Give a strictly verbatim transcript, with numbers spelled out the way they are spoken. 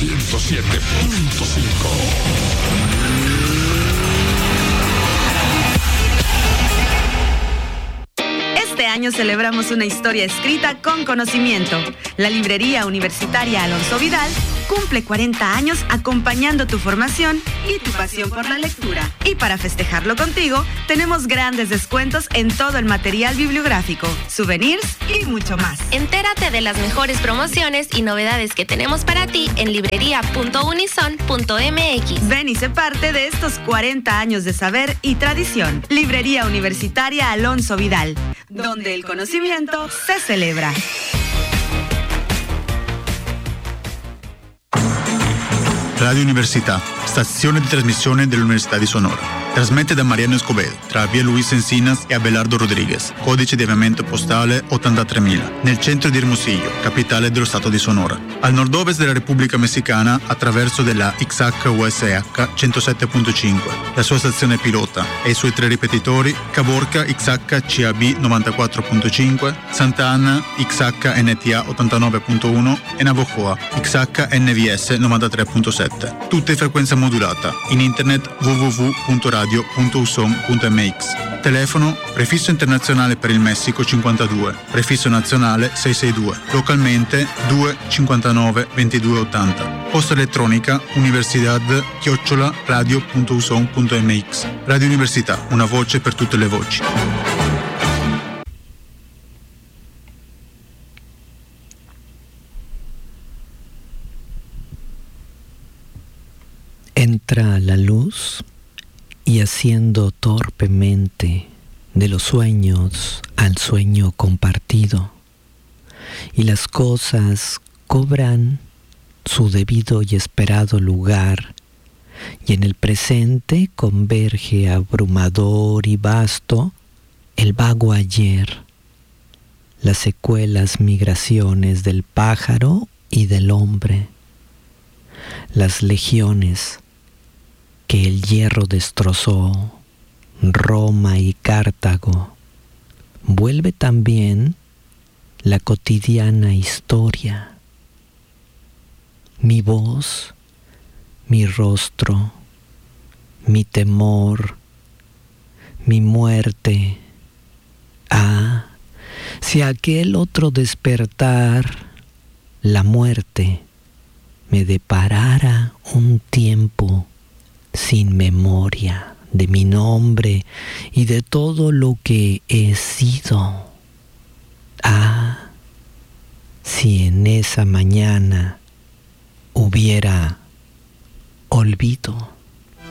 ciento siete punto cinco. Este año celebramos una historia escrita con conocimiento. La Librería Universitaria Alonso Vidal cumple cuarenta años acompañando tu formación y tu pasión por la lectura. Y para festejarlo contigo, tenemos grandes descuentos en todo el material bibliográfico, souvenirs y mucho más. Entérate de las mejores promociones y novedades que tenemos para ti en librería punto unison punto m x. Ven y sé parte de estos cuarenta años de saber y tradición. Librería Universitaria Alonso Vidal, donde el conocimiento se celebra. Radio Università, stazione di trasmissione dell'Università di Sonora. Trasmette da Mariano Escobedo, tra via Luis Encinas e Abelardo Rodriguez, codice di avviamento postale ottantatremila, nel centro di Hermosillo, capitale dello stato di Sonora. Al nord-ovest della Repubblica Messicana, attraverso della X H U S H centosette punto cinque, la sua stazione pilota e i suoi tre ripetitori, Caborca X H C A B novantaquattro punto cinque, Santa Ana X H N T A ottantanove punto uno e Navojoa X H N V S novantatré punto sette. Tutte in frequenza modulata, in internet w w w punto radio punto usom punto m x. Telefono prefisso internazionale per il Messico cinquantadue, prefisso nazionale seicentosesantadue, localmente due cinquantanove ventidue ottanta. Posta elettronica universidad chiocciola radio punto usom punto m x. Radio Università, una voce per tutte le voci. Entra la luz y haciendo torpemente de los sueños al sueño compartido, y las cosas cobran su debido y esperado lugar, y en el presente converge abrumador y vasto el vago ayer, las secuelas migraciones del pájaro y del hombre, las legiones que el hierro destrozó, Roma y Cartago. Vuelve también la cotidiana historia. Mi voz, mi rostro, mi temor, mi muerte. Ah, si aquel otro despertar, la muerte, me deparara un tiempo sin memoria de mi nombre y de todo lo que he sido. Ah, si en esa mañana hubiera olvido.